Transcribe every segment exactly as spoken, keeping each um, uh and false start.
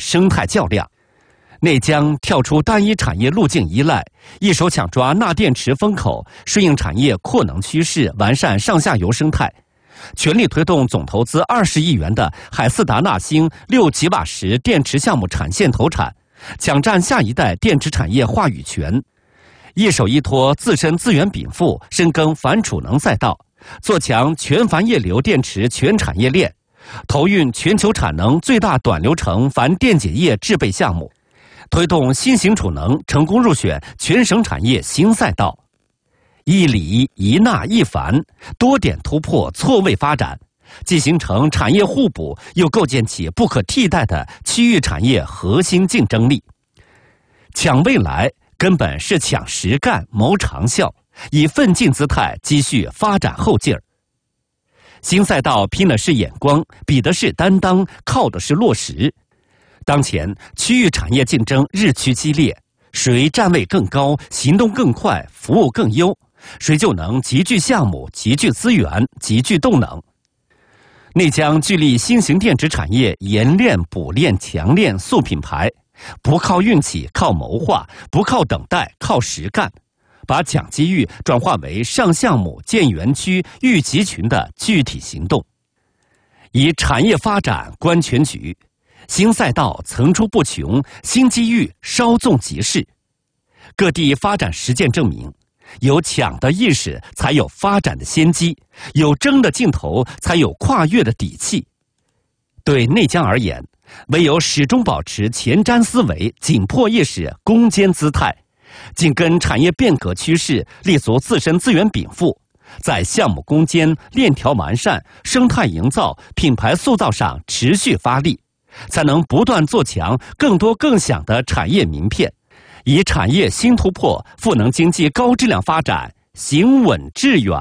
生态较量。内江跳出单一产业路径依赖，一手抢抓钠电池风口，顺应产业扩能趋势，完善上下游生态，全力推动总投资二十亿元的海思达钠星六吉瓦时电池项目产线投产，抢占下一代电池产业话语权。一手依托自身资源禀赋，深耕反储能赛道，做强全钒液流电池全产业链，投运全球产能最大短流程钒电解液制备项目，推动新型储能成功入选全省产业新赛道。一锂一钠一钒，多点突破错位发展，既形成产业互补，又构建起不可替代的区域产业核心竞争力。抢未来根本是抢实干谋长效，以奋进姿态积蓄发展后劲儿。新赛道拼的是眼光，比的是担当，靠的是落实。当前区域产业竞争日趋激烈，谁站位更高，行动更快，服务更优，谁就能集聚项目、集聚资源、集聚动能。内江聚力新型电池产业研炼、补炼、强炼塑品牌，不靠运气，靠谋划；不靠等待，靠实干。把抢机遇转化为上项目、建园区、育集群的具体行动，以产业发展观全局。新赛道层出不穷，新机遇稍纵即逝。各地发展实践证明，有抢的意识，才有发展的先机；有争的劲头，才有跨越的底气。对内江而言，唯有始终保持前瞻思维、紧迫意识、攻坚姿态，紧跟产业变革趋势，立足自身资源禀赋，在项目攻坚、链条完善、生态营造、品牌塑造上持续发力，才能不断做强更多更响的产业名片，以产业新突破赋能经济高质量发展，行稳致远。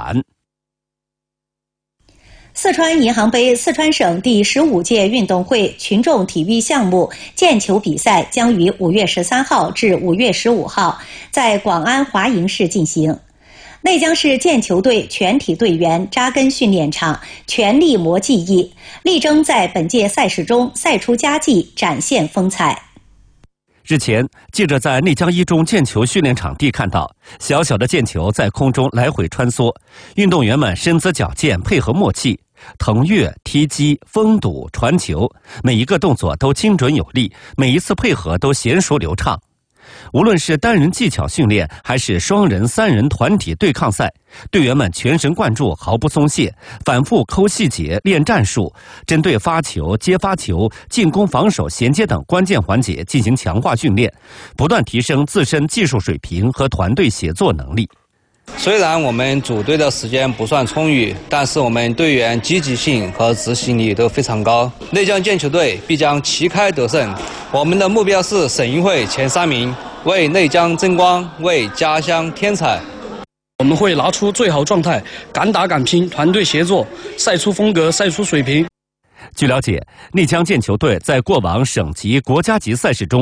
四川银行杯四川省第十五届运动会群众体育项目毽球比赛将于五月十三号至五月十五号在广安华盈市进行。内江市毽球队全体队员扎根训练场，全力磨技艺，力争在本届赛事中赛出佳绩，展现风采。 日前，记者在内江一中毽球训练场地看到，小小的毽球在空中来回穿梭，运动员们身姿矫健，配合默契，腾跃、踢击、封堵、传球，每一个动作都精准有力，每一次配合都娴熟流畅。无论是单人技巧训练，还是双人、三人团体对抗赛，队员们全神贯注，毫不松懈，反复抠细节、练战术，针对发球、接发球、进攻、防守、衔接等关键环节进行强化训练，不断提升自身技术水平和团队协作能力。 虽然我们组队的时间不算充裕，但是我们队员积极性和执行力都非常高。内江毽球队必将旗开得胜，我们的目标是省运会前三名，为内江争光，为家乡添彩。 我们会拿出最好状态，敢打敢拼，团队协作，赛出风格，赛出水平。 据了解，内江毽球队在过往省级、国家级赛事中